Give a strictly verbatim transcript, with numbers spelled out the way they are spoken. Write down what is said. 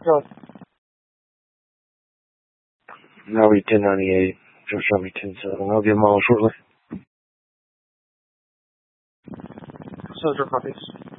John. That'll be ten ninety-eight. Just show me ten seven. I'll give them all shortly. Soldier copies.